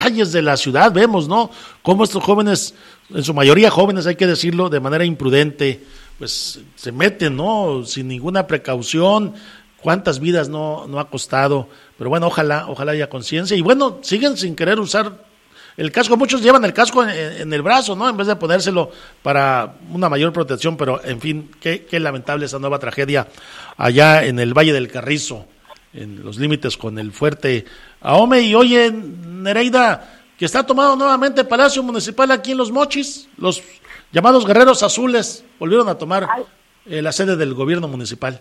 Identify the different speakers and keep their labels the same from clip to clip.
Speaker 1: calles de la ciudad vemos, ¿no? Cómo estos jóvenes, en su mayoría jóvenes, hay que decirlo, de manera imprudente, pues se meten, ¿no? Sin ninguna precaución. ¿Cuántas vidas no ha costado? Pero bueno, ojalá haya conciencia. Y bueno, siguen sin querer usar el casco. Muchos llevan el casco en el brazo, ¿no? En vez de ponérselo para una mayor protección. Pero, en fin, qué lamentable esa nueva tragedia allá en el Valle del Carrizo, en los límites con el fuerte Ahome. Y oye, Nereida, que está tomado nuevamente el Palacio Municipal aquí en Los Mochis. Los llamados Guerreros Azules volvieron a tomar la sede del gobierno municipal.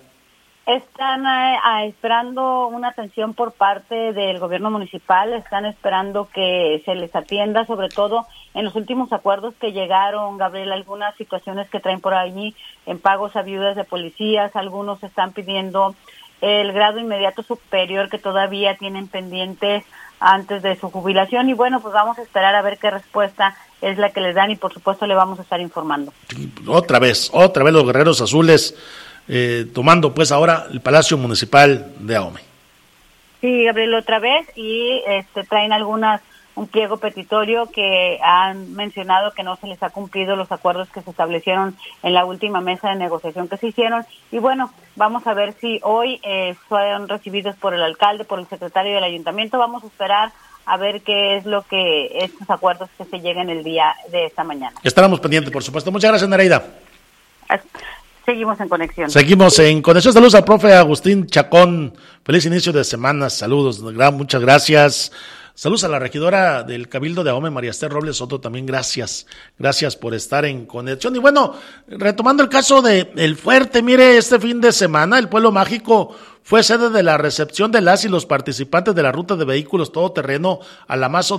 Speaker 2: Están esperando una atención por parte del gobierno municipal, están esperando que se les atienda, sobre todo en los últimos acuerdos que llegaron, Gabriel, algunas situaciones que traen por allí en pagos a viudas de policías, algunos están pidiendo el grado inmediato superior que todavía tienen pendientes antes de su jubilación, y bueno, pues vamos a esperar a ver qué respuesta es la que les dan, y por supuesto le vamos a estar informando.
Speaker 1: Otra vez los Guerreros Azules tomando pues ahora el Palacio Municipal de Ahome.
Speaker 2: Sí, Gabriel, otra vez, y traen un pliego petitorio que han mencionado que no se les ha cumplido los acuerdos que se establecieron en la última mesa de negociación que se hicieron, y bueno, vamos a ver si hoy fueron recibidos por el alcalde, por el secretario del ayuntamiento. Vamos a esperar a ver qué es lo que estos acuerdos que se lleguen el día de esta mañana.
Speaker 1: Estaremos pendientes, por supuesto. Muchas gracias, Nereida.
Speaker 2: Seguimos en conexión.
Speaker 1: Saludos al profe Agustín Chacón. Feliz inicio de semana. Saludos. Muchas gracias. Saludos a la regidora del Cabildo de Ahome, María Esther Robles Soto. También gracias. Gracias por estar en conexión. Y bueno, retomando el caso de El Fuerte, mire, este fin de semana el Pueblo Mágico fue sede de la recepción de las y los participantes de la ruta de vehículos todoterreno Alamazo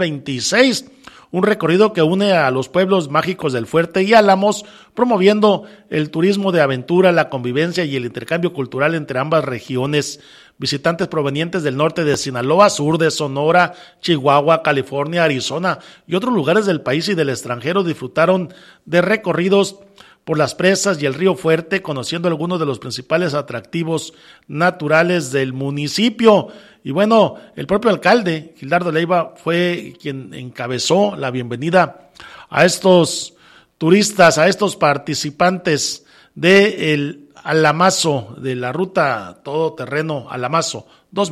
Speaker 1: 2026. Un recorrido que une a los pueblos mágicos del Fuerte y Álamos, promoviendo el turismo de aventura, la convivencia y el intercambio cultural entre ambas regiones. Visitantes provenientes del norte de Sinaloa, sur de Sonora, Chihuahua, California, Arizona y otros lugares del país y del extranjero disfrutaron de recorridos por las presas y el río Fuerte, conociendo algunos de los principales atractivos naturales del municipio. Y bueno, el propio alcalde, Gildardo Leiva, fue quien encabezó la bienvenida a estos turistas, a estos participantes del Alamazo, de la ruta todoterreno Alamazo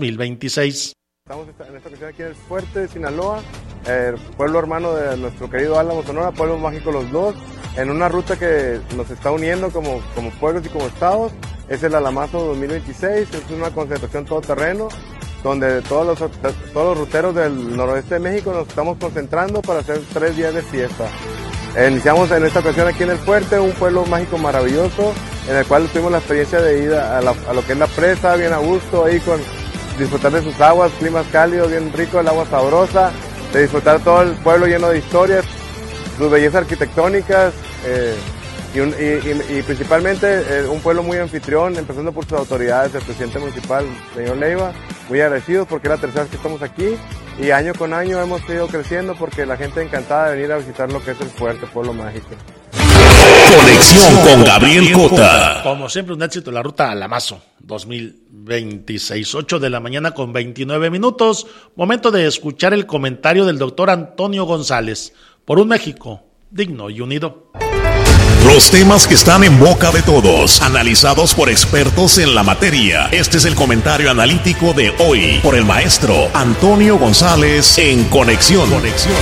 Speaker 1: 2026.
Speaker 3: Estamos en esta ocasión aquí en el Fuerte de Sinaloa, el pueblo hermano de nuestro querido Álamo, Sonora, pueblo mágico los dos, en una ruta que nos está uniendo como pueblos y como estados. Es el Alamazo 2026, es una concentración todoterreno, donde todos los ruteros del noroeste de México nos estamos concentrando para hacer 3 días de fiesta. Iniciamos en esta ocasión aquí en el Fuerte, un pueblo mágico maravilloso, en el cual tuvimos la experiencia de ir a lo que es la presa, bien a gusto, ahí disfrutar de sus aguas, climas cálidos, bien rico, el agua sabrosa, de disfrutar todo el pueblo lleno de historias, sus bellezas arquitectónicas, y principalmente un pueblo muy anfitrión, empezando por sus autoridades, el presidente municipal, señor Leiva, muy agradecidos porque es la tercera vez que estamos aquí, y año con año hemos ido creciendo porque la gente encantada de venir a visitar lo que es el Fuerte, pueblo mágico.
Speaker 4: Conexión con Gabriel Cota.
Speaker 1: Como siempre, un éxito la ruta Alamazo 2026, 8 de la mañana con 29 minutos. Momento de escuchar el comentario del doctor Antonio González por un México digno y unido.
Speaker 4: Los temas que están en boca de todos, analizados por expertos en la materia. Este es el comentario analítico de hoy por el maestro Antonio González en Conexión.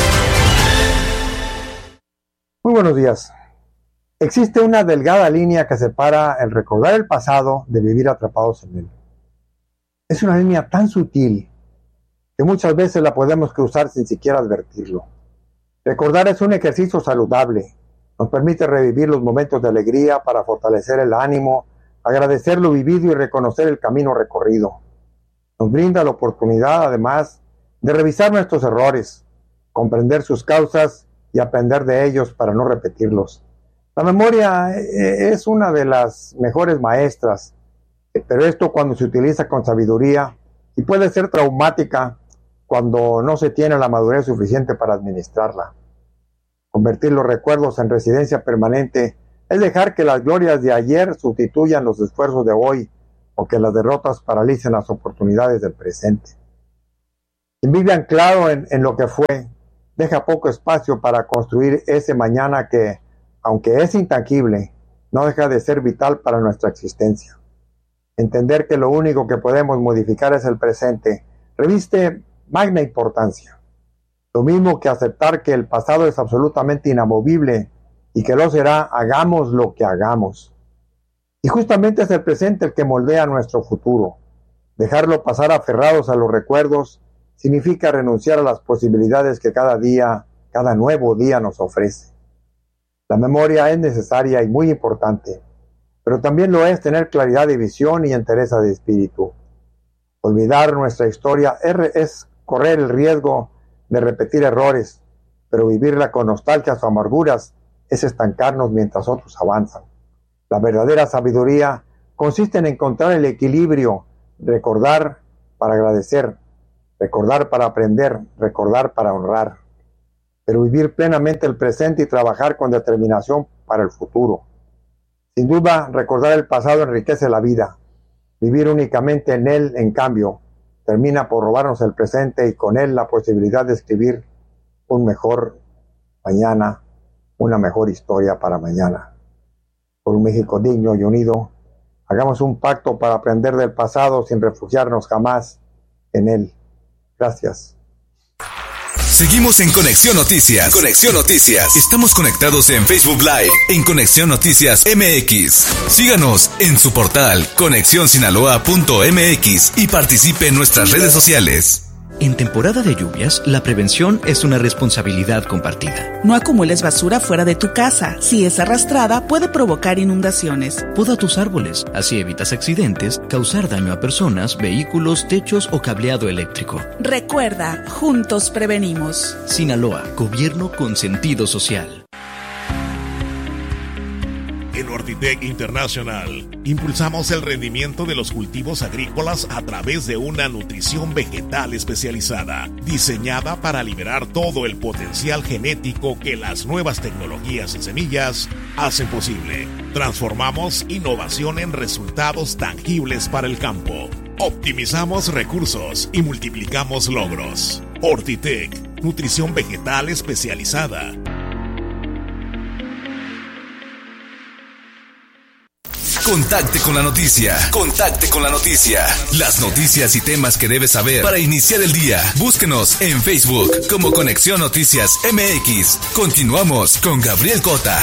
Speaker 5: Muy buenos días. Existe una delgada línea que separa el recordar el pasado de vivir atrapados en él. Es una línea tan sutil que muchas veces la podemos cruzar sin siquiera advertirlo. Recordar es un ejercicio saludable. Nos permite revivir los momentos de alegría para fortalecer el ánimo, agradecer lo vivido y reconocer el camino recorrido. Nos brinda la oportunidad, además, de revisar nuestros errores, comprender sus causas y aprender de ellos para no repetirlos. La memoria es una de las mejores maestras, pero esto cuando se utiliza con sabiduría, y puede ser traumática cuando no se tiene la madurez suficiente para administrarla. Convertir los recuerdos en residencia permanente es dejar que las glorias de ayer sustituyan los esfuerzos de hoy o que las derrotas paralicen las oportunidades del presente. Quien vive anclado en lo que fue, deja poco espacio para construir ese mañana que, aunque es intangible, no deja de ser vital para nuestra existencia. Entender que lo único que podemos modificar es el presente reviste magna importancia. Lo mismo que aceptar que el pasado es absolutamente inamovible y que lo será, hagamos lo que hagamos. Y justamente es el presente el que moldea nuestro futuro. Dejarlo pasar aferrados a los recuerdos significa renunciar a las posibilidades que cada día, cada nuevo día nos ofrece. La memoria es necesaria y muy importante, pero también lo es tener claridad de visión y entereza de espíritu. Olvidar nuestra historia es correr el riesgo de repetir errores, pero vivirla con nostalgias o amarguras es estancarnos mientras otros avanzan. La verdadera sabiduría consiste en encontrar el equilibrio, recordar para agradecer, recordar para aprender, recordar para honrar, pero vivir plenamente el presente y trabajar con determinación para el futuro. Sin duda, recordar el pasado enriquece la vida. Vivir únicamente en él, en cambio, termina por robarnos el presente y con él la posibilidad de escribir un mejor mañana, una mejor historia para mañana. Por un México digno y unido, hagamos un pacto para aprender del pasado sin refugiarnos jamás en él. Gracias.
Speaker 6: Seguimos en Conexión Noticias. Conexión Noticias. Estamos conectados en Facebook Live, en Conexión Noticias MX. Síganos en su portal conexionsinaloa.mx y participe en nuestras redes sociales.
Speaker 7: En temporada de lluvias, la prevención es una responsabilidad compartida.
Speaker 8: No acumules basura fuera de tu casa. Si es arrastrada, puede provocar inundaciones.
Speaker 7: Poda tus árboles, así evitas accidentes, causar daño a personas, vehículos, techos o cableado eléctrico.
Speaker 8: Recuerda, juntos prevenimos.
Speaker 7: Sinaloa, gobierno con sentido social.
Speaker 4: En Ortitec International impulsamos el rendimiento de los cultivos agrícolas a través de una nutrición vegetal especializada, diseñada para liberar todo el potencial genético que las nuevas tecnologías en semillas hacen posible. Transformamos innovación en resultados tangibles para el campo. Optimizamos recursos y multiplicamos logros. Ortitec, nutrición vegetal especializada.
Speaker 6: Contacte con la noticia. Contacte con la noticia. Las noticias y temas que debes saber para iniciar el día. Búsquenos en Facebook como Conexión Noticias MX. Continuamos con Gabriel Cota.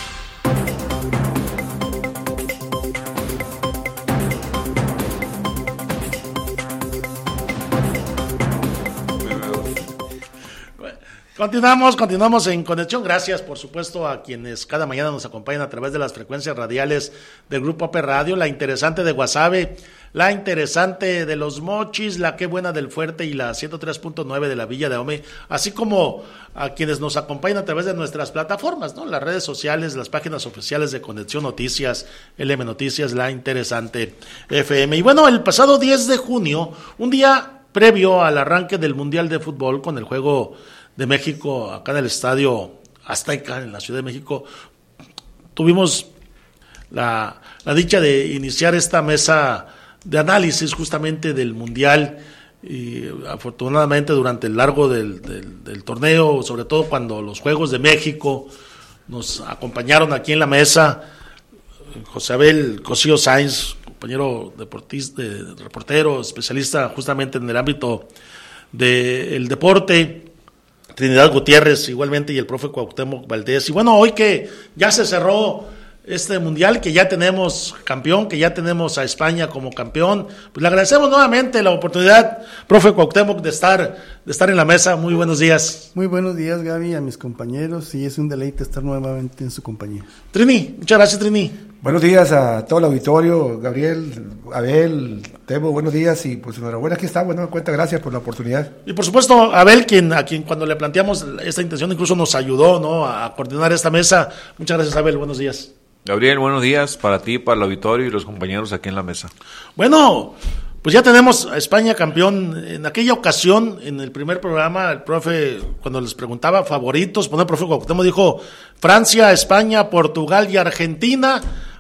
Speaker 1: Continuamos en Conexión. Gracias, por supuesto, a quienes cada mañana nos acompañan a través de las frecuencias radiales del Grupo AP Radio, la interesante de Guasave, la interesante de Los Mochis, la Qué Buena del Fuerte y la 103.9 de la Villa de Ahome, así como a quienes nos acompañan a través de nuestras plataformas, ¿no? Las redes sociales, las páginas oficiales de Conexión Noticias, LM Noticias, la interesante FM. Y bueno, el pasado 10 de junio, un día previo al arranque del Mundial de Fútbol con el juego de México, acá en el Estadio Azteca, en la Ciudad de México, tuvimos la dicha de iniciar esta mesa de análisis justamente del Mundial, y afortunadamente durante el largo del torneo, sobre todo cuando los Juegos de México nos acompañaron aquí en la mesa, José Abel Cosío Sáenz, compañero deportista, reportero, especialista justamente en el ámbito del deporte, Trinidad Gutiérrez igualmente y el profe Cuauhtémoc Valdés. Y bueno, hoy que ya se cerró este mundial, que ya tenemos campeón, que ya tenemos a España como campeón, pues le agradecemos nuevamente la oportunidad, profe Cuauhtémoc, de estar en la mesa. Muy buenos días.
Speaker 9: Muy buenos días, Gaby, a mis compañeros, y es un deleite estar nuevamente en su compañía.
Speaker 1: Trini, muchas gracias, Trini.
Speaker 10: Buenos días a todo el auditorio, Gabriel, Abel, Tebo, buenos días, y pues enhorabuena, aquí está, bueno, cuenta, gracias por la oportunidad.
Speaker 1: Y por supuesto, Abel, a quien cuando le planteamos esta intención incluso nos ayudó, ¿no?, a coordinar esta mesa. Muchas gracias, Abel, buenos días.
Speaker 11: Gabriel, buenos días para ti, para el auditorio y los compañeros aquí en la mesa.
Speaker 1: Bueno, pues ya tenemos a España campeón. En aquella ocasión, en el primer programa, el profe, cuando les preguntaba favoritos, el profe Cuauhtémoc dijo Francia, España, Portugal y Argentina.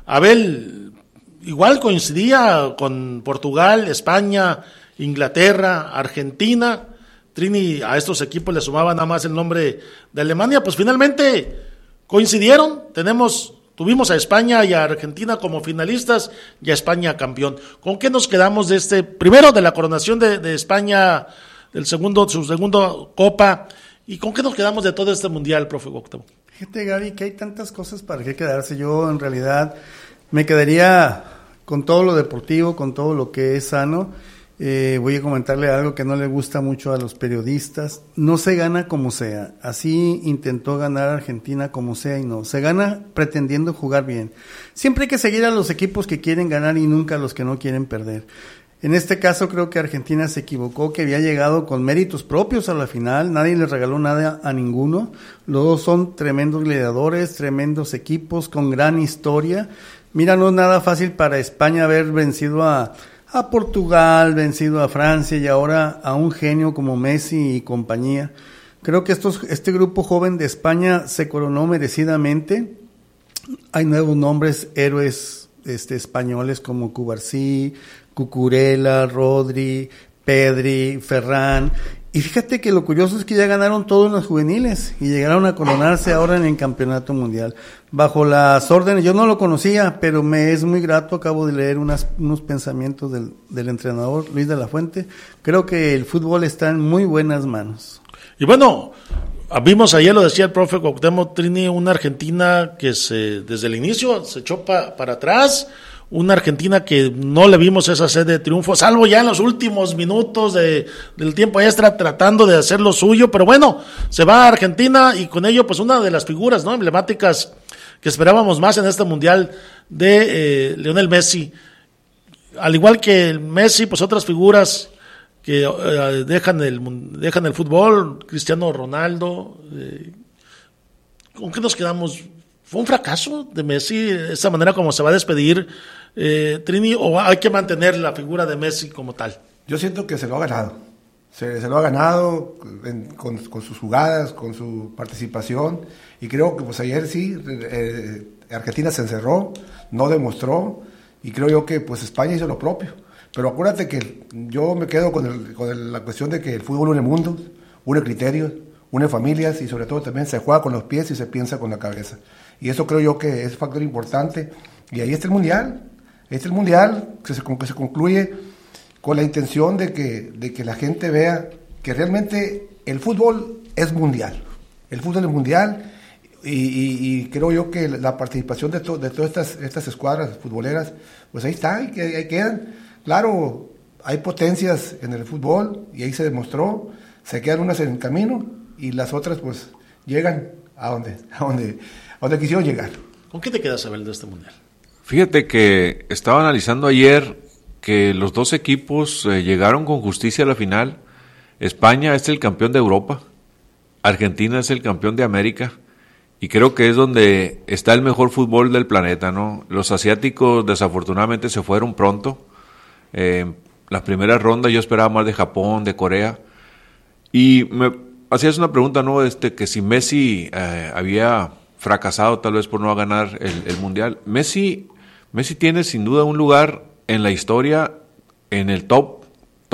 Speaker 1: Abel igual coincidía con Portugal, España, Inglaterra, Argentina, Trini, a estos equipos le sumaba nada más el nombre de Alemania, pues finalmente coincidieron, tuvimos a España y a Argentina como finalistas y a España campeón. ¿Con qué nos quedamos de primero de la coronación de España, su segundo Copa, y con qué nos quedamos de todo este mundial, profe Cuauhtémoc?
Speaker 9: Fíjate, Gaby, que hay tantas cosas para qué quedarse. Yo en realidad me quedaría con todo lo deportivo, con todo lo que es sano. Voy a comentarle algo que no le gusta mucho a los periodistas. No se gana como sea. Así intentó ganar Argentina como sea y no. Se gana pretendiendo jugar bien. Siempre hay que seguir a los equipos que quieren ganar y nunca a los que no quieren perder. En este caso creo que Argentina se equivocó, que había llegado con méritos propios a la final. Nadie les regaló nada a ninguno. Los dos son tremendos gladiadores, tremendos equipos con gran historia. Mira, no es nada fácil para España haber vencido a Portugal, vencido a Francia y ahora a un genio como Messi y compañía. Creo que este grupo joven de España se coronó merecidamente. Hay nuevos nombres, héroes españoles como Cubarsí, Cucurella, Rodri, Pedri, Ferran. Y fíjate que lo curioso es que ya ganaron todos en los juveniles y llegaron a coronarse ahora en el campeonato mundial. Bajo las órdenes, yo no lo conocía, pero me es muy grato, acabo de leer unos pensamientos del entrenador Luis de la Fuente. Creo que el fútbol está en muy buenas manos.
Speaker 1: Y bueno, vimos ayer, lo decía el profe Cuauhtémoc, Trini, una Argentina que desde el inicio se echó para atrás. Una Argentina que no le vimos esa sed de triunfo, salvo ya en los últimos minutos del tiempo extra tratando de hacer lo suyo, pero bueno, se va a Argentina y con ello pues una de las figuras, ¿no?, emblemáticas que esperábamos más en este mundial de Lionel Messi. Al igual que Messi, pues otras figuras que dejan el fútbol, Cristiano Ronaldo. ¿Con qué nos quedamos? ¿Fue un fracaso de Messi esa manera como se va a despedir, Trini, o hay que mantener la figura de Messi como tal?
Speaker 10: Yo siento que se lo ha ganado. Se lo ha ganado con sus jugadas, con su participación, y creo que pues ayer sí, Argentina se encerró, no demostró, y creo yo que pues España hizo lo propio. Pero acuérdate que yo me quedo con la cuestión de que el fútbol une mundos, une criterios, une familias, y sobre todo también se juega con los pies y se piensa con la cabeza. Y eso creo yo que es un factor importante. Y ahí está el Mundial. Este es el Mundial que se concluye con la intención de que la gente vea que realmente el fútbol es mundial. El fútbol es mundial, y creo yo que la participación de todas estas escuadras futboleras, pues ahí está, ahí quedan. Claro, hay potencias en el fútbol y ahí se demostró. Se quedan unas en el camino y las otras pues llegan a donde quisieron llegar.
Speaker 1: ¿Con qué te quedas, Abel, de este mundial?
Speaker 11: Fíjate que estaba analizando ayer que los dos equipos llegaron con justicia a la final. España es el campeón de Europa, Argentina es el campeón de América, y creo que es donde está el mejor fútbol del planeta, ¿no? Los asiáticos desafortunadamente se fueron pronto. Las primeras rondas yo esperaba más de Japón, de Corea, y me hacías una pregunta, ¿no? Que si Messi había fracasado tal vez por no ganar el mundial. Messi tiene sin duda un lugar en la historia, en el top.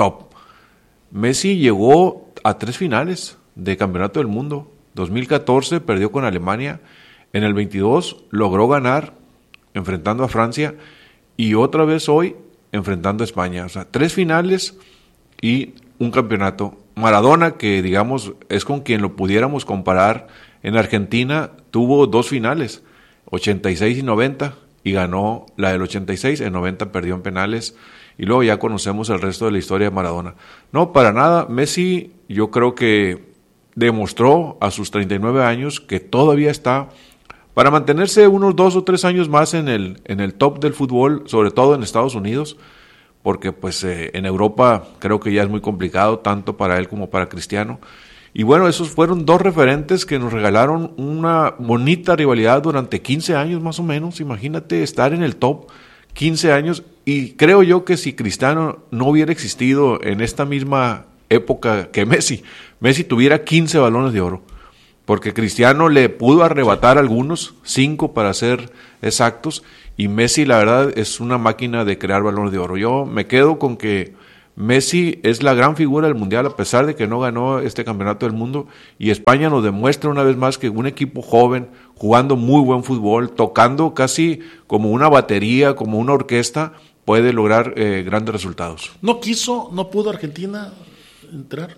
Speaker 11: Messi llegó a 3 finales de campeonato del mundo. 2014 perdió con Alemania, en el 22 logró ganar enfrentando a Francia, y otra vez hoy enfrentando a España. O sea, 3 finales y un campeonato. Maradona, que digamos es con quien lo pudiéramos comparar, en Argentina tuvo 2 finales, 86 y 90, y ganó la del 86, en 90 perdió en penales, y luego ya conocemos el resto de la historia de Maradona. No, para nada, Messi yo creo que demostró a sus 39 años que todavía está para mantenerse unos 2 o 3 años más en el top del fútbol, sobre todo en Estados Unidos, porque pues en Europa creo que ya es muy complicado, tanto para él como para Cristiano. Y bueno, esos fueron 2 referentes que nos regalaron una bonita rivalidad durante 15 años más o menos. Imagínate estar en el top 15 años, y creo yo que si Cristiano no hubiera existido en esta misma época que Messi tuviera 15 balones de oro, porque Cristiano le pudo arrebatar algunos, 5 para ser exactos, y Messi la verdad es una máquina de crear balones de oro. Yo me quedo con que Messi es la gran figura del Mundial a pesar de que no ganó este campeonato del mundo, y España nos demuestra una vez más que un equipo joven, jugando muy buen fútbol, tocando casi como una batería, como una orquesta, puede lograr grandes resultados.
Speaker 1: ¿No pudo Argentina entrar?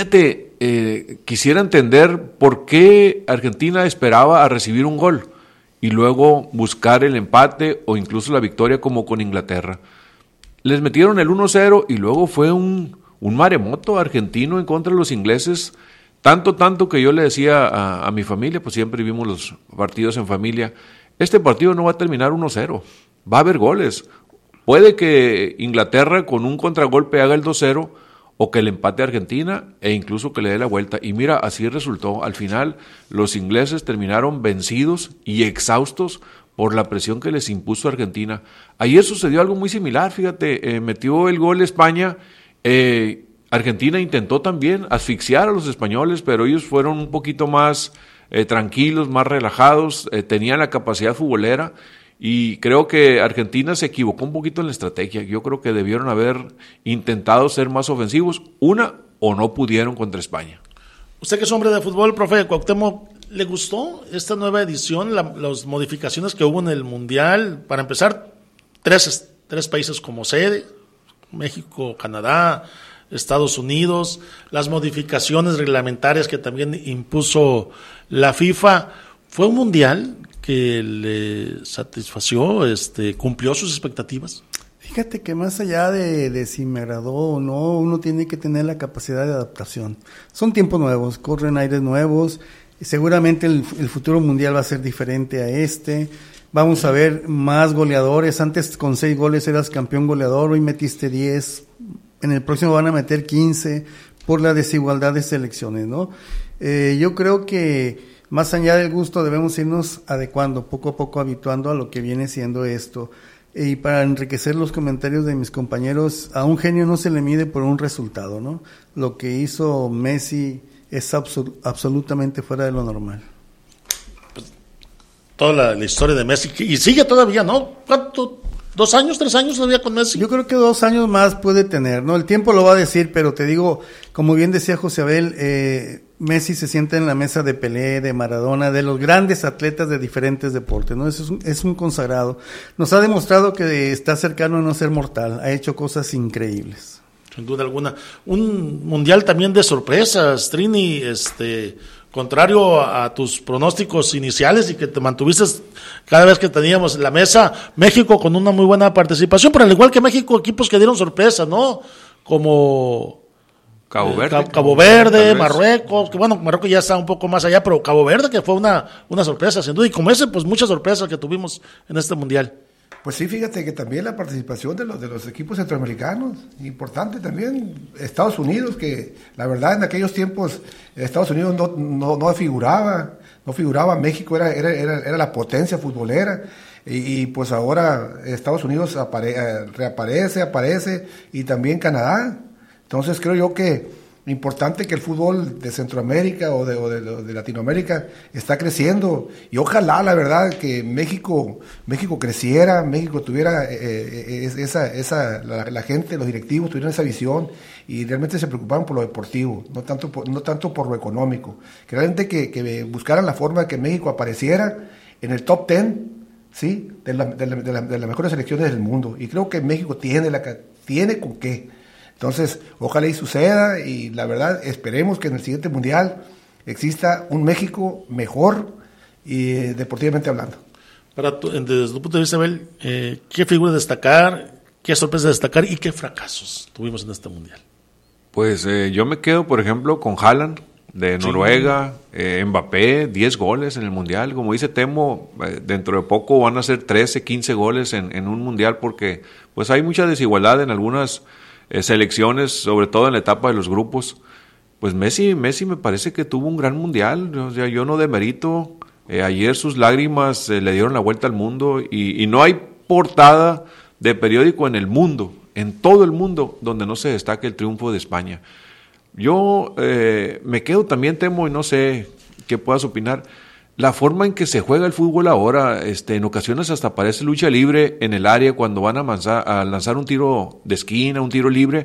Speaker 11: Fíjate, quisiera entender por qué Argentina esperaba a recibir un gol y luego buscar el empate o incluso la victoria como con Inglaterra. Les metieron el 1-0 y luego fue un maremoto argentino en contra de los ingleses, tanto que yo le decía a mi familia, pues siempre vimos los partidos en familia, este partido no va a terminar 1-0, va a haber goles. Puede que Inglaterra con un contragolpe haga el 2-0 o que le empate a Argentina e incluso que le dé la vuelta. Y mira, así resultó. Al final los ingleses terminaron vencidos y exhaustos por la presión que les impuso Argentina. Ayer sucedió algo muy similar, fíjate, metió el gol España, Argentina intentó también asfixiar a los españoles, pero ellos fueron un poquito más tranquilos, más relajados, tenían la capacidad futbolera. Y creo que Argentina se equivocó un poquito en la estrategia. Yo creo que debieron haber intentado ser más ofensivos, o no pudieron contra España.
Speaker 1: Usted que es hombre de fútbol, profe Cuauhtémoc, ¿le gustó esta nueva edición, las modificaciones que hubo en el Mundial? Para empezar, tres países como sede, México, Canadá, Estados Unidos, las modificaciones reglamentarias que también impuso la FIFA. ¿Fue un Mundial que le satisfació, cumplió sus expectativas?
Speaker 9: Fíjate que más allá de si me agradó o no, uno tiene que tener la capacidad de adaptación. Son tiempos nuevos, corren aires nuevos, y seguramente el futuro mundial va a ser diferente a este. Vamos a ver más goleadores. Antes con 6 goles eras campeón goleador, hoy metiste 10, en el próximo van a meter 15 por la desigualdad de selecciones, ¿no? Yo creo que más allá del gusto debemos irnos adecuando, poco a poco habituando a lo que viene siendo esto. Y para enriquecer los comentarios de mis compañeros, a un genio no se le mide por un resultado, ¿no? Lo que hizo Messi es absolutamente fuera de lo normal.
Speaker 1: Pues, toda la historia de Messi, y sigue todavía, ¿no? ¿Cuánto? 2 años, 3 años todavía con Messi.
Speaker 9: Yo creo que 2 años más puede tener, ¿no? El tiempo lo va a decir, pero te digo, como bien decía José Abel, Messi se sienta en la mesa de Pelé, de Maradona, de los grandes atletas de diferentes deportes, ¿no? Es un consagrado. Nos ha demostrado que está cercano a no ser mortal, ha hecho cosas increíbles.
Speaker 1: Sin duda alguna. Un mundial también de sorpresas, Trini, contrario a tus pronósticos iniciales y que te mantuviste cada vez que teníamos la mesa, México con una muy buena participación, pero al igual que México, equipos que dieron sorpresa, ¿no? Como Cabo Verde, Marruecos, que bueno, Marruecos ya está un poco más allá, pero Cabo Verde que fue una sorpresa, sin duda, y como ese, pues muchas sorpresas que tuvimos en este mundial.
Speaker 10: Pues sí, fíjate que también la participación de los equipos centroamericanos, importante también, Estados Unidos, que la verdad en aquellos tiempos Estados Unidos no figuraba, México era la potencia futbolera, y pues ahora Estados Unidos aparece, y también Canadá. Entonces creo yo que importante que el fútbol de Centroamérica o de Latinoamérica está creciendo, y ojalá la verdad que México creciera, México tuviera la gente, los directivos tuvieran esa visión y realmente se preocuparan por lo deportivo, no tanto por lo económico, que realmente que buscaran la forma de que México apareciera en el top 10, ¿sí? de las mejores selecciones del mundo, y creo que México tiene con qué. Entonces, ojalá y suceda, y la verdad, esperemos que en el siguiente mundial exista un México mejor, y deportivamente hablando.
Speaker 1: Desde tu punto de vista, Abel, ¿qué figuras destacar, qué sorpresas destacar y qué fracasos tuvimos en este mundial?
Speaker 11: Pues yo me quedo, por ejemplo, con Haaland de Noruega, Mbappé, 10 goles en el mundial. Como dice Temo, dentro de poco van a ser 13, 15 goles en un mundial, porque pues hay mucha desigualdad en algunas selecciones, sobre todo en la etapa de los grupos. Pues Messi me parece que tuvo un gran mundial, o sea, yo no demerito. Ayer sus lágrimas le dieron la vuelta al mundo, y no hay portada de periódico en el mundo, en todo el mundo, donde no se destaque el triunfo de España. Yo me quedo también, Temo, y no sé qué puedas opinar, la forma en que se juega el fútbol ahora, en ocasiones hasta parece lucha libre en el área cuando van a lanzar un tiro de esquina, un tiro libre,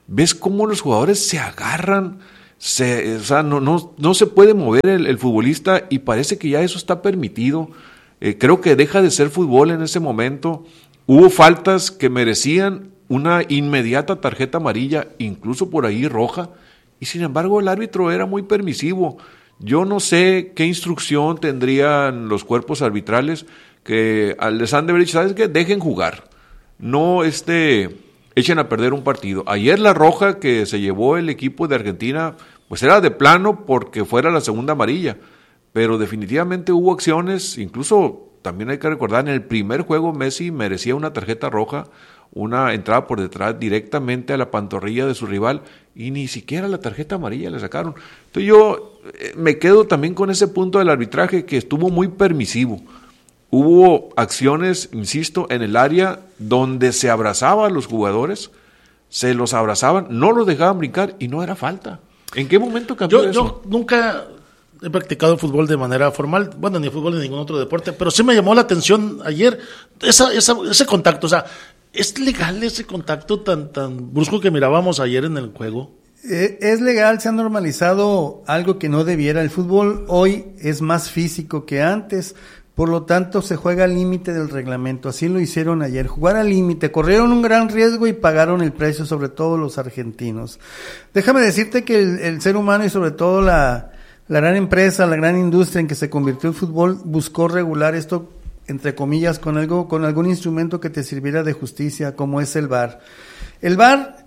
Speaker 11: ves cómo los jugadores se agarran, no se puede mover el futbolista y parece que ya eso está permitido. Creo que deja de ser fútbol en ese momento. Hubo faltas que merecían una inmediata tarjeta amarilla, incluso por ahí roja, y sin embargo el árbitro era muy permisivo. Yo no sé qué instrucción tendrían los cuerpos arbitrales que les han de haber dicho, ¿sabes qué? Dejen jugar, no echen a perder un partido. Ayer la roja que se llevó el equipo de Argentina, pues era de plano porque fuera la segunda amarilla, pero definitivamente hubo acciones, incluso también hay que recordar, en el primer juego Messi merecía una tarjeta roja, una entrada por detrás directamente a la pantorrilla de su rival y ni siquiera la tarjeta amarilla le sacaron. Entonces yo me quedo también con ese punto del arbitraje que estuvo muy permisivo. Hubo acciones, insisto, en el área donde se abrazaba a los jugadores, se los abrazaban, no los dejaban brincar y no era falta. ¿En qué momento cambió eso?
Speaker 1: Yo nunca he practicado fútbol de manera formal, bueno, ni fútbol ni ningún otro deporte, pero sí me llamó la atención ayer ese contacto. O sea, ¿es legal ese contacto tan brusco que mirábamos ayer en el juego?
Speaker 9: Es legal, se ha normalizado algo que no debiera. El fútbol hoy es más físico que antes, por lo tanto se juega al límite del reglamento. Así lo hicieron ayer, jugar al límite, corrieron un gran riesgo y pagaron el precio, sobre todo los argentinos. Déjame decirte que el ser humano y sobre todo la gran empresa, la gran industria en que se convirtió el fútbol buscó regular esto, entre comillas, con algún instrumento que te sirviera de justicia, como es el VAR. El VAR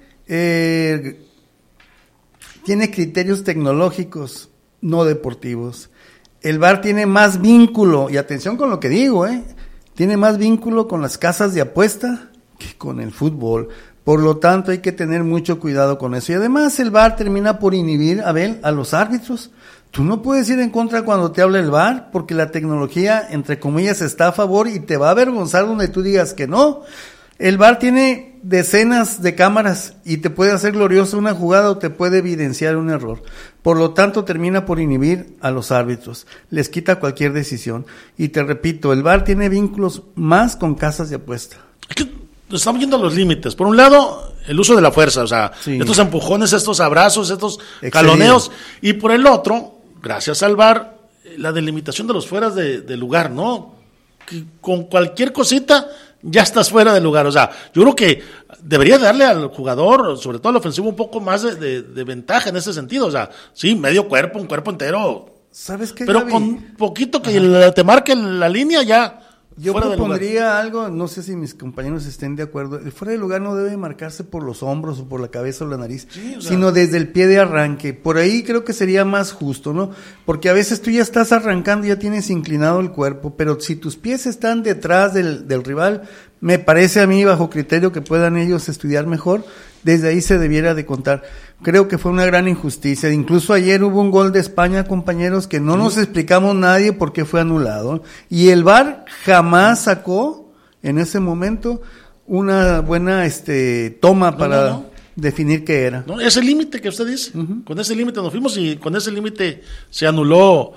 Speaker 9: tiene criterios tecnológicos, no deportivos. El VAR tiene más vínculo, y atención con lo que digo, tiene más vínculo con las casas de apuesta que con el fútbol. Por lo tanto, hay que tener mucho cuidado con eso. Y además, el VAR termina por inhibir, a los árbitros. Tú no puedes ir en contra cuando te habla el VAR, porque la tecnología, entre comillas, está a favor y te va a avergonzar donde tú digas que no. El VAR tiene decenas de cámaras y te puede hacer gloriosa una jugada o te puede evidenciar un error. Por lo tanto, termina por inhibir a los árbitros, les quita cualquier decisión. Y te repito, el VAR tiene vínculos más con casas de apuesta.
Speaker 1: Es que estamos yendo a los límites. Por un lado, el uso de la fuerza, o sea, estos empujones, estos abrazos, estos caloneos. Y por el otro, gracias al VAR, la delimitación de los fueras de lugar, ¿no? Que con cualquier cosita ya estás fuera de lugar. O sea, yo creo que debería darle al jugador, sobre todo al ofensivo, un poco más de ventaja en ese sentido. O sea, sí, medio cuerpo, un cuerpo entero.
Speaker 9: ¿Sabes qué,
Speaker 1: pero
Speaker 9: Gaby?
Speaker 1: con poquito que te marque la línea ya.
Speaker 9: Yo propondría algo, no sé si mis compañeros estén de acuerdo. El fuera de lugar no debe marcarse por los hombros o por la cabeza o la nariz, sino desde el pie de arranque. Por ahí creo que sería más justo, ¿no? Porque a veces tú ya estás arrancando, ya tienes inclinado el cuerpo, pero si tus pies están detrás del rival, me parece a mí, bajo criterio, que puedan ellos estudiar mejor, desde ahí se debiera de contar. Creo que fue una gran injusticia. Incluso ayer hubo un gol de España, compañeros, que no nos explicamos nadie por qué fue anulado. Y el VAR jamás sacó, en ese momento, una buena toma para definir qué era.
Speaker 1: No, ese límite que usted dice, con ese límite nos fuimos y con ese límite se anuló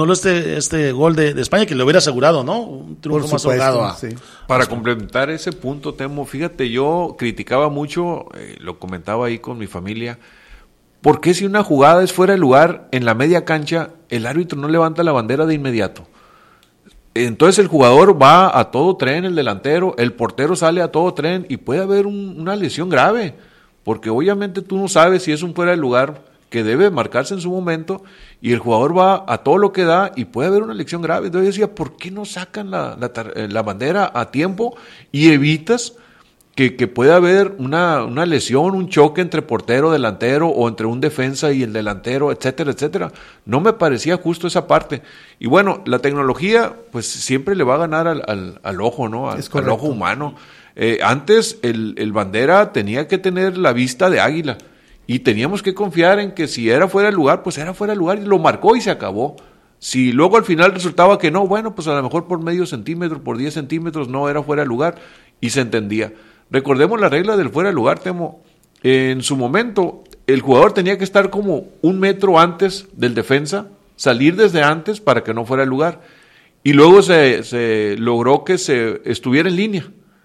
Speaker 1: este gol de España que le hubiera asegurado, ¿no? Un triunfo más holgado.
Speaker 11: Sí. Para complementar ese punto, Temo, fíjate, yo criticaba mucho, lo comentaba ahí con mi familia, ¿por qué si una jugada es fuera de lugar en la media cancha, el árbitro no levanta la bandera de inmediato? Entonces el jugador va a todo tren, el delantero, el portero sale a todo tren y puede haber una lesión grave. Porque obviamente tú no sabes si es un fuera de lugar que debe marcarse en su momento y el jugador va a todo lo que da y puede haber una lesión grave. Entonces yo decía, ¿por qué no sacan la bandera a tiempo y evitas que pueda haber una lesión, un choque entre portero, delantero o entre un defensa y el delantero, etcétera, etcétera? No me parecía justo esa parte. Y bueno, la tecnología pues siempre le va a ganar al ojo, ¿no? Al ojo humano. Antes el bandera tenía que tener la vista de águila y teníamos que confiar en que si era fuera de lugar, pues era fuera de lugar y lo marcó y se acabó. Si luego al final resultaba que no, bueno, pues a lo mejor por medio centímetro, por 10 centímetros no era fuera de lugar y se entendía. Recordemos la regla del fuera de lugar, Temo. En su momento el jugador tenía que estar como 1 metro antes del defensa, salir desde antes para que no fuera de lugar y luego se logró que se estuviera en línea.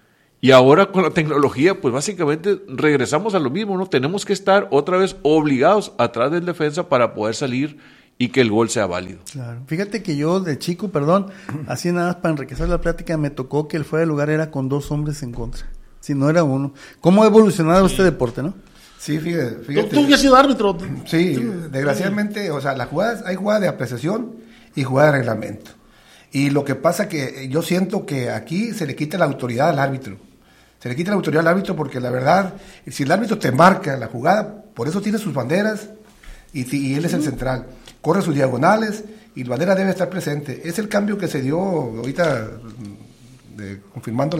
Speaker 11: Y ahora con la tecnología, pues básicamente regresamos a lo mismo, ¿no? Tenemos que estar otra vez obligados atrás del defensa para poder salir y que el gol sea válido.
Speaker 9: Claro. Fíjate que yo de chico, así nada más para enriquecer la plática, me tocó que el fuera de lugar era con 2 hombres en contra, si no era uno. ¿Cómo ha evolucionado este deporte, no?
Speaker 10: Sí, fíjate.
Speaker 1: ¿Tú que has sido árbitro?
Speaker 10: Sí, desgraciadamente, o sea, hay jugadas de apreciación y jugadas de reglamento. Y lo que pasa que yo siento que aquí se le quita la autoridad al árbitro. Se le quita la autoridad al árbitro porque la verdad, si el árbitro te marca la jugada, por eso tiene sus banderas y él es el central. Corre sus diagonales y la bandera debe estar presente. Es el cambio que se dio ahorita, confirmando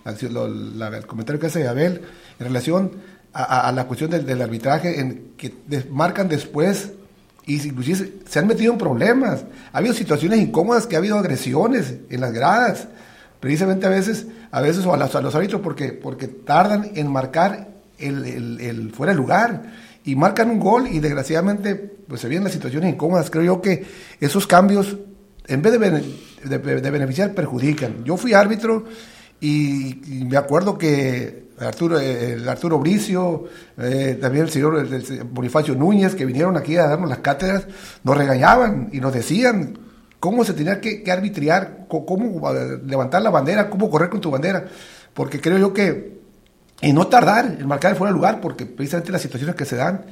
Speaker 10: el comentario que hace Abel en relación a la cuestión del arbitraje, en que marcan después y inclusive se han metido en problemas. Ha habido situaciones incómodas, que ha habido agresiones en las gradas, precisamente a veces a los árbitros porque tardan en marcar el fuera de lugar. Y marcan un gol y desgraciadamente pues se vienen las situaciones incómodas. Creo yo que esos cambios, en vez de beneficiar, perjudican. Yo fui árbitro y me acuerdo que Arturo Bricio, también el señor Bonifacio Núñez, que vinieron aquí a darnos las cátedras, nos regañaban y nos decían cómo se tenía que arbitrar, cómo levantar la bandera, cómo correr con tu bandera. Porque creo yo que y no tardar en marcar el fuera de lugar, porque precisamente las situaciones que se dan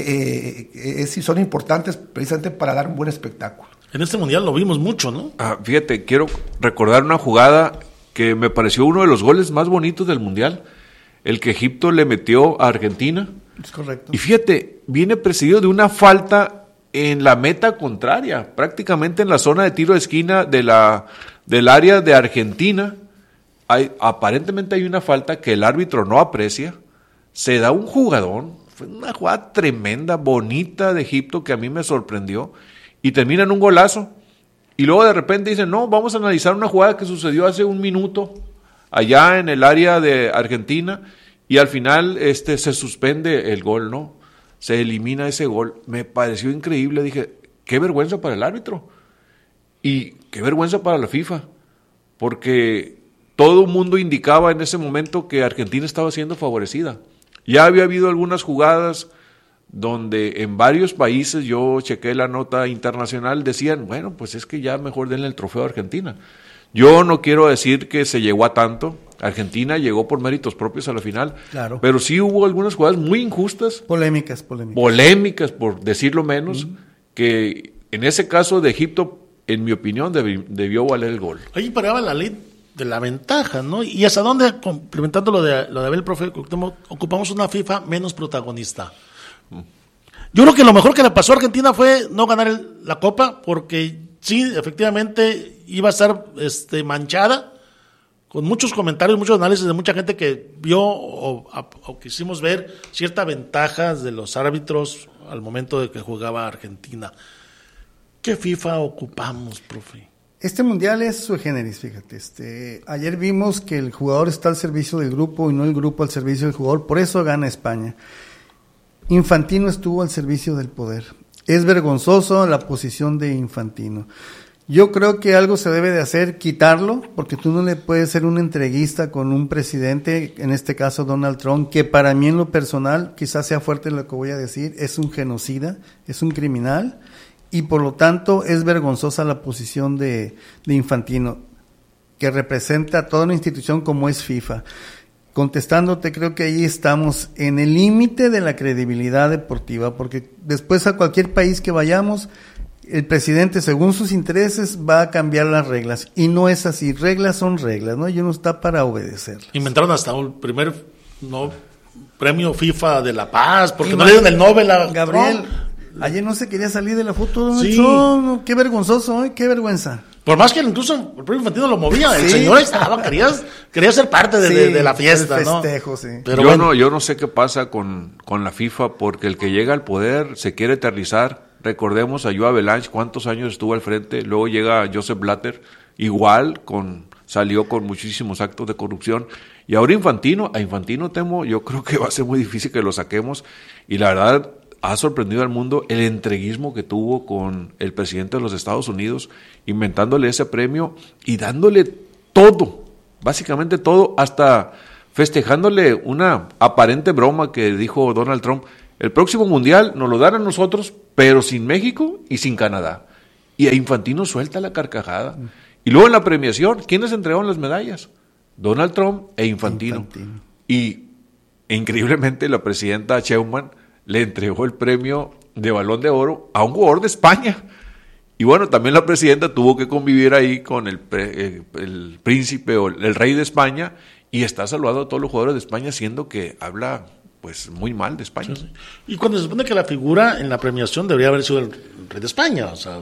Speaker 10: son importantes precisamente para dar un buen espectáculo.
Speaker 1: En este mundial lo vimos mucho, ¿no?
Speaker 11: Fíjate, quiero recordar una jugada que me pareció uno de los goles más bonitos del mundial, el que Egipto le metió a Argentina.
Speaker 9: Es correcto.
Speaker 11: Y fíjate, viene precedido de una falta en la meta contraria, prácticamente en la zona de tiro de esquina del área de Argentina. Aparentemente hay una falta que el árbitro no aprecia, se da un jugadón, fue una jugada tremenda, bonita de Egipto que a mí me sorprendió y termina en un golazo y luego de repente dicen, no, vamos a analizar una jugada que sucedió hace un minuto allá en el área de Argentina y al final se suspende el gol, ¿no? Se elimina ese gol. Me pareció increíble, dije, qué vergüenza para el árbitro y qué vergüenza para la FIFA, porque todo el mundo indicaba en ese momento que Argentina estaba siendo favorecida. Ya había habido algunas jugadas donde en varios países, yo chequé la nota internacional, decían, bueno, pues es que ya mejor denle el trofeo a Argentina. Yo no quiero decir que se llegó a tanto. Argentina llegó por méritos propios a la final,
Speaker 9: claro,
Speaker 11: pero sí hubo algunas jugadas muy injustas.
Speaker 9: Polémicas,
Speaker 11: por decirlo menos, que en ese caso de Egipto, en mi opinión, debió valer el gol.
Speaker 1: Ahí paraba la ley de la ventaja, ¿no? Y hasta dónde, complementando lo de Abel, profe, ocupamos una FIFA menos protagonista. Yo creo que lo mejor que le pasó a Argentina fue no ganar la Copa, porque sí, efectivamente iba a estar manchada, con muchos comentarios, muchos análisis de mucha gente que vio o quisimos ver ciertas ventajas de los árbitros al momento de que jugaba Argentina. ¿Qué FIFA ocupamos, profe?
Speaker 9: Este mundial es sui generis, fíjate. Ayer vimos que el jugador está al servicio del grupo y no el grupo al servicio del jugador, por eso gana España. Infantino estuvo al servicio del poder. Es vergonzoso la posición de Infantino. Yo creo que algo se debe de hacer, quitarlo, porque tú no le puedes ser un entreguista con un presidente, en este caso Donald Trump, que para mí en lo personal, quizás sea fuerte lo que voy a decir, es un genocida, es un criminal, y por lo tanto es vergonzosa la posición de Infantino, que representa a toda una institución como es FIFA. Contestándote, creo que ahí estamos en el límite de la credibilidad deportiva, porque después a cualquier país que vayamos, el presidente, según sus intereses, va a cambiar las reglas, y no es así. Reglas son reglas, ¿no? Y uno está para obedecerlas.
Speaker 1: Inventaron hasta un primer premio FIFA de la paz, porque no le dieron el Nobel a
Speaker 9: Gabriel. Ayer no se quería salir de la foto.
Speaker 1: Sí.
Speaker 9: Qué vergonzoso, qué vergüenza.
Speaker 1: Por más que incluso el propio Infantino lo movía, el señor estaba, quería ser parte de la fiesta,
Speaker 9: el festejo,
Speaker 1: ¿no?
Speaker 9: Sí.
Speaker 11: Pero yo no sé qué pasa con la FIFA, porque el que llega al poder se quiere eternizar. Recordemos a Joao Belange, cuántos años estuvo al frente, luego llega Joseph Blatter, igual salió con muchísimos actos de corrupción, y ahora a Infantino temo, yo creo que va a ser muy difícil que lo saquemos, y la verdad ha sorprendido al mundo el entreguismo que tuvo con el presidente de los Estados Unidos, inventándole ese premio y dándole todo, básicamente todo, hasta festejándole una aparente broma que dijo Donald Trump. El próximo mundial nos lo dan a nosotros, pero sin México y sin Canadá. Y Infantino suelta la carcajada. Y luego en la premiación, ¿quiénes entregaron las medallas? Donald Trump e Infantino. E increíblemente la presidenta Sheinbaum le entregó el premio de Balón de Oro a un jugador de España. Y bueno, también la presidenta tuvo que convivir ahí con el príncipe o el rey de España y está saludando a todos los jugadores de España, siendo que habla pues muy mal de España.
Speaker 1: Sí. Y cuando se supone que la figura en la premiación debería haber sido el rey de España, o sea,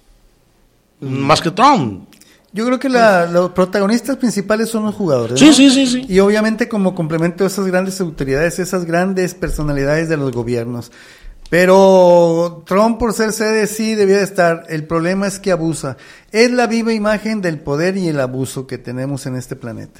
Speaker 1: más que Trump.
Speaker 9: Yo creo que los protagonistas principales son los jugadores,
Speaker 1: ¿no?
Speaker 9: Sí. Y obviamente como complemento a esas grandes autoridades, esas grandes personalidades de los gobiernos. Pero Trump, por ser sede, sí debía de estar. El problema es que abusa. Es la viva imagen del poder y el abuso que tenemos en este planeta.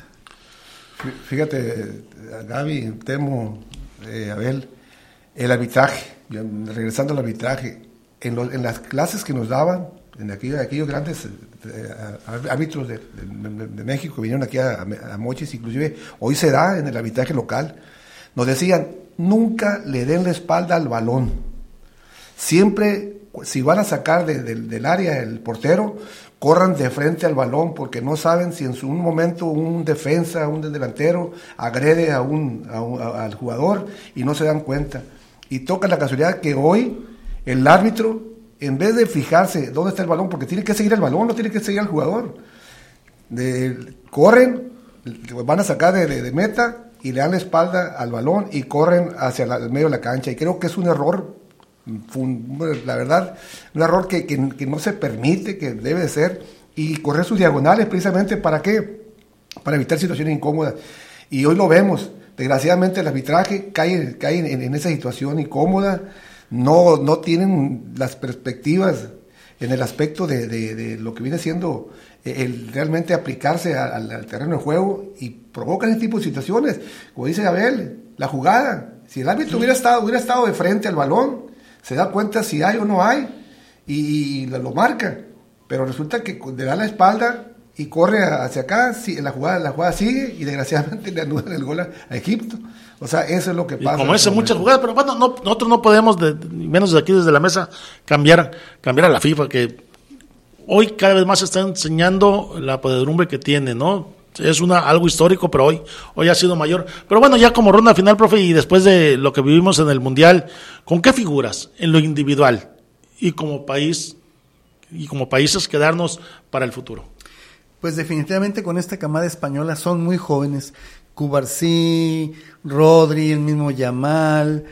Speaker 10: Fíjate, Gaby, Temo, Abel, el arbitraje, regresando al arbitraje, en las clases que nos daban, en aquellos grandes árbitros de México que vinieron aquí a Mochis, inclusive hoy se da en el arbitraje local, nos decían, nunca le den la espalda al balón. Siempre, si van a sacar del área el portero, corran de frente al balón, porque no saben si en un momento un defensa, un delantero, agrede al jugador y no se dan cuenta. Y toca la casualidad que hoy el árbitro, en vez de fijarse dónde está el balón, porque tiene que seguir el balón, no tiene que seguir al jugador, corren, van a sacar de meta y le dan la espalda al balón y corren hacia el medio de la cancha. Y creo que es un error, la verdad, un error que no se permite, que debe de ser, y correr sus diagonales precisamente ¿para qué? Para evitar situaciones incómodas. Y hoy lo vemos, desgraciadamente el arbitraje cae en esa situación incómoda, no tienen las perspectivas en el aspecto de lo que viene siendo el realmente aplicarse al terreno de juego, y provocan este tipo de situaciones, como dice Abel, la jugada. Si el árbitro hubiera estado de frente al balón, se da cuenta si hay o no hay y lo marca, pero resulta que le da la espalda y corre hacia acá, la jugada sigue y desgraciadamente le anulan el gol a Egipto. O sea, eso es lo que pasa.
Speaker 1: Y como muchas jugadas, pero bueno, nosotros no podemos, menos desde aquí, desde la mesa, cambiar a la FIFA, que hoy cada vez más se está enseñando la podredumbre que tiene, ¿no? Es algo histórico, pero hoy ha sido mayor. Pero bueno, ya como ronda final, profe, y después de lo que vivimos en el Mundial, ¿con qué figuras en lo individual y como país y como países quedarnos para el futuro?
Speaker 9: Pues definitivamente con esta camada española son muy jóvenes. Cubarsí, Rodri, el mismo Yamal,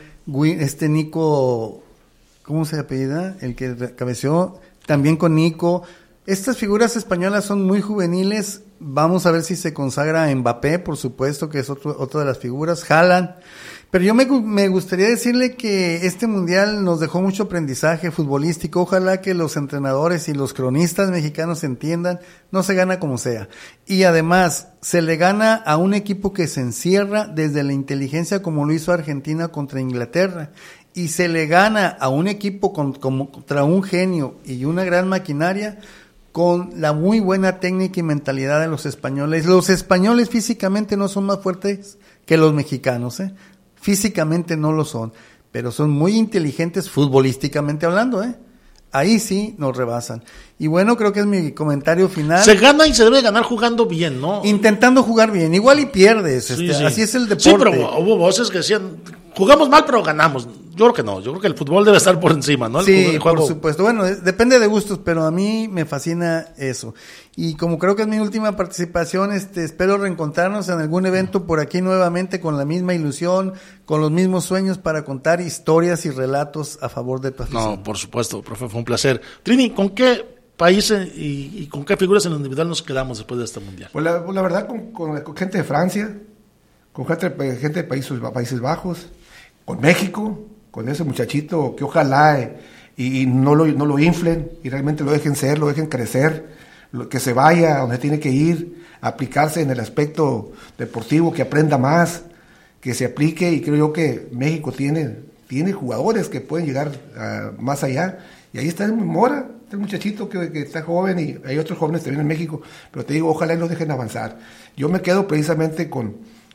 Speaker 9: Nico, ¿cómo se apellida? El que cabeceó, también con Nico. Estas figuras españolas son muy juveniles. Vamos a ver si se consagra Mbappé, por supuesto, que es otra de las figuras, Haaland. Pero yo me gustaría decirle que este mundial nos dejó mucho aprendizaje futbolístico. Ojalá que los entrenadores y los cronistas mexicanos entiendan, no se gana como sea. Y además, se le gana a un equipo que se encierra desde la inteligencia, como lo hizo Argentina contra Inglaterra. Y se le gana a un equipo contra un genio y una gran maquinaria, con la muy buena técnica y mentalidad de los españoles. Los españoles físicamente no son más fuertes que los mexicanos, físicamente no lo son, pero son muy inteligentes futbolísticamente hablando, ahí sí nos rebasan. Y bueno, creo que es mi comentario final.
Speaker 1: Se gana y se debe ganar jugando bien, ¿no?
Speaker 9: Intentando jugar bien, igual y pierdes, sí. Así es el deporte.
Speaker 1: Sí, pero hubo voces que decían, jugamos mal pero ganamos. Yo creo que no, yo creo que el fútbol debe estar por encima, ¿no?
Speaker 9: El juego. Por supuesto. Bueno, depende de gustos, pero a mí me fascina eso. Y como creo que es mi última participación, espero reencontrarnos en algún evento por aquí nuevamente con la misma ilusión, con los mismos sueños para contar historias y relatos a favor de tu afición.
Speaker 1: No, por supuesto, profe, fue un placer. Trini, ¿con qué países y con qué figuras en lo individual nos quedamos después de este mundial?
Speaker 10: Pues la verdad, con gente de Francia, con gente de Países Bajos, con México, con ese muchachito que ojalá y no lo inflen y realmente lo dejen ser, lo dejen crecer, que se vaya a donde tiene que ir, a aplicarse en el aspecto deportivo, que aprenda más, que se aplique, y creo yo que México tiene jugadores que pueden llegar más allá, y ahí está el Mora, el muchachito que está joven, y hay otros jóvenes también en México, pero te digo, ojalá y los dejen avanzar. Yo me quedo precisamente con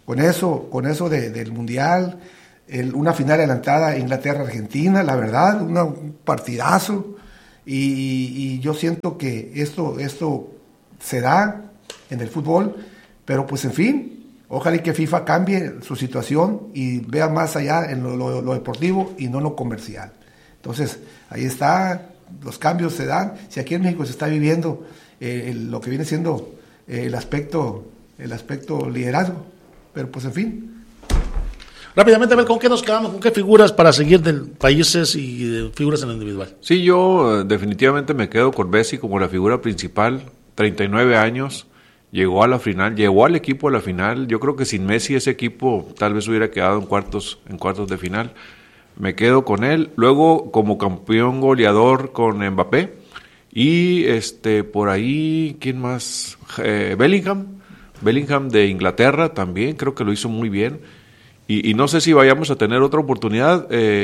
Speaker 10: con eso del Mundial, una final adelantada Inglaterra-Argentina, la verdad, un partidazo, y yo siento que esto se da en el fútbol, pero pues en fin, ojalá y que FIFA cambie su situación y vea más allá en lo deportivo y no lo comercial. Entonces, ahí está, los cambios se dan. Si aquí en México se está viviendo lo que viene siendo el aspecto liderazgo, pero pues en fin.
Speaker 1: Rápidamente, a ver, ¿con qué nos quedamos? ¿Con qué figuras para seguir de países y de figuras en lo individual?
Speaker 11: Sí, yo definitivamente me quedo con Messi como la figura principal, 39 años, llegó a la final, llevó al equipo a la final. Yo creo que sin Messi ese equipo tal vez hubiera quedado en cuartos de final. Me quedo con él. Luego, como campeón goleador con Mbappé. Y por ahí, ¿quién más? Bellingham de Inglaterra también, creo que lo hizo muy bien. Y no sé si vayamos a tener otra oportunidad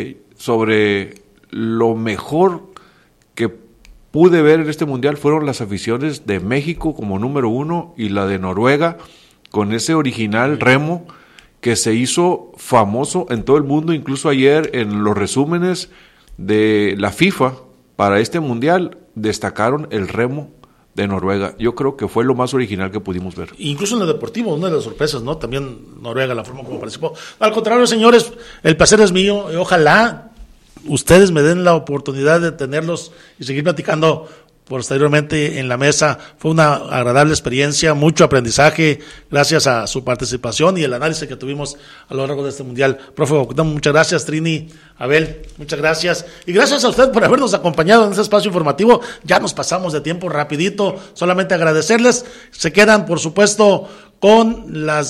Speaker 11: sobre lo mejor que pude ver en este mundial fueron las aficiones de México como número 1 y la de Noruega con ese original remo que se hizo famoso en todo el mundo. Incluso ayer en los resúmenes de la FIFA para este mundial destacaron el remo de Noruega. Yo creo que fue lo más original que pudimos ver.
Speaker 1: Incluso en lo deportivo, una de las sorpresas, ¿no? También Noruega, la forma como participó. Al contrario, señores, el placer es mío. Ojalá ustedes me den la oportunidad de tenerlos y seguir platicando posteriormente en la mesa. Fue una agradable experiencia, mucho aprendizaje gracias a su participación y el análisis que tuvimos a lo largo de este mundial. Profe, muchas gracias. Trini, Abel, muchas gracias. Y gracias a usted por habernos acompañado en este espacio informativo. Ya nos pasamos de tiempo rapidito, solamente agradecerles. Se quedan, por supuesto, con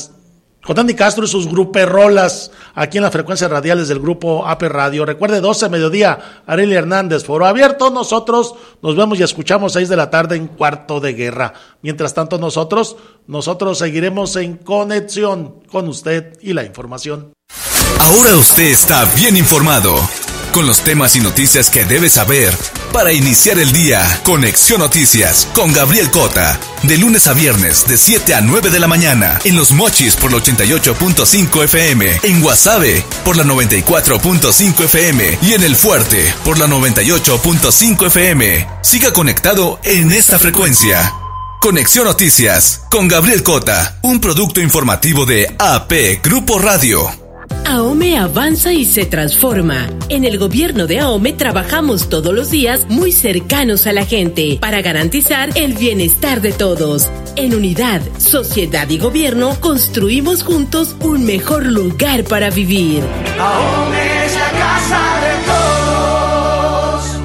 Speaker 1: Dani Castro y sus gruperrolas aquí en las frecuencias radiales del grupo AP Radio. Recuerde, 12 mediodía, Arelia Hernández, Foro Abierto. Nosotros nos vemos y escuchamos 6 de la tarde en Cuarto de Guerra. Mientras tanto, nosotros seguiremos en conexión con usted y la información.
Speaker 6: Ahora usted está bien informado con los temas y noticias que debe saber para iniciar el día. Conexión Noticias con Gabriel Cota. De lunes a viernes, de 7 a 9 de la mañana. En Los Mochis por la 88.5 FM. En Guasave por la 94.5 FM. Y en El Fuerte por la 98.5 FM. Siga conectado en esta frecuencia. Conexión Noticias con Gabriel Cota. Un producto informativo de AP Grupo Radio.
Speaker 12: AOME avanza y se transforma. En el gobierno de AOME trabajamos todos los días muy cercanos a la gente para garantizar el bienestar de todos. En unidad, sociedad y gobierno construimos juntos un mejor lugar para vivir.
Speaker 13: AOME es la casa de todos.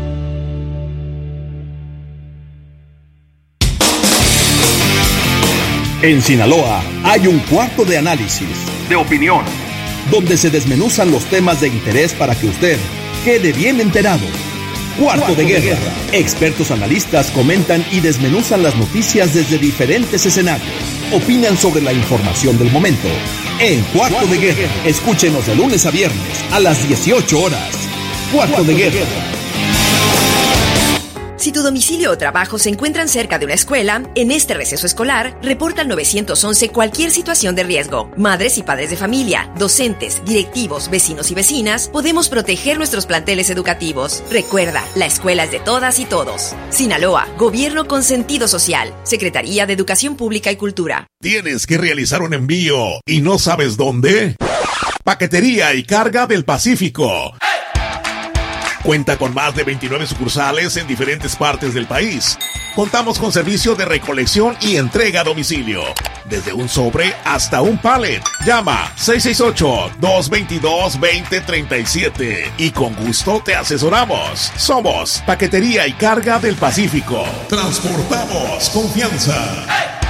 Speaker 14: En Sinaloa hay un cuarto de análisis, de opinión, donde se desmenuzan los temas de interés para que usted quede bien enterado. Cuarto de Guerra. Expertos analistas comentan y desmenuzan las noticias desde diferentes escenarios. Opinan sobre la información del momento. En Cuarto de Guerra. Escúchenos de lunes a viernes a las 18 horas. Cuarto de Guerra.
Speaker 15: Si tu domicilio o trabajo se encuentran cerca de una escuela, en este receso escolar, reporta al 911 cualquier situación de riesgo. Madres y padres de familia, docentes, directivos, vecinos y vecinas, podemos proteger nuestros planteles educativos. Recuerda, la escuela es de todas y todos. Sinaloa, Gobierno con sentido social. Secretaría de Educación Pública y Cultura.
Speaker 4: ¿Tienes que realizar un envío y no sabes dónde? Paquetería y Carga del Pacífico. Cuenta con más de 29 sucursales en diferentes partes del país. Contamos con servicio de recolección y entrega a domicilio. Desde un sobre hasta un pallet. Llama 668-222-2037 y con gusto te asesoramos. Somos Paquetería y Carga del Pacífico. Transportamos confianza.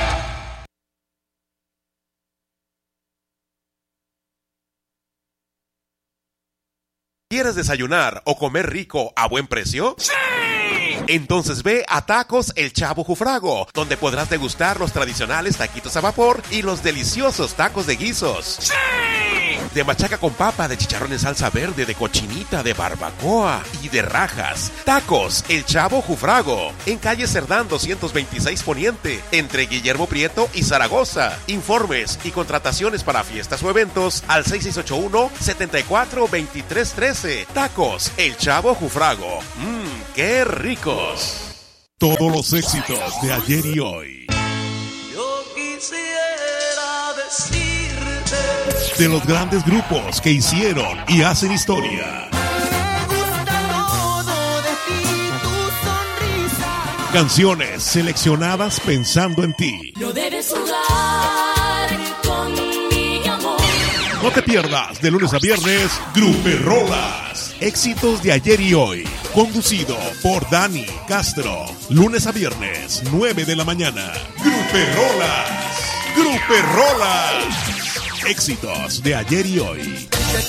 Speaker 16: ¿Quieres desayunar o comer rico a buen precio? ¡Sí! Entonces ve a Tacos El Chavo Jufrago, donde podrás degustar los tradicionales taquitos a vapor y los deliciosos tacos de guisos. ¡Sí! de machaca con papa, de chicharrón en salsa verde, de cochinita, de barbacoa y de rajas. Tacos El Chavo Jufrago, en calle Cerdán 226 Poniente, entre Guillermo Prieto y Zaragoza. Informes y contrataciones para fiestas o eventos al 6681-742313. Tacos El Chavo Jufrago. ¡Qué ricos!
Speaker 4: Todos los éxitos de ayer y hoy.
Speaker 13: Yo quisiera decirte
Speaker 4: De los grandes grupos que hicieron y hacen historia. Canciones seleccionadas pensando en ti.
Speaker 13: No debes jugar con mi amor.
Speaker 4: No te pierdas de lunes a viernes Gruperrolas. Éxitos de ayer y hoy. Conducido por Dani Castro. Lunes a viernes, 9 de la mañana. Gruperrolas. Gruperrolas. Éxitos de ayer y hoy.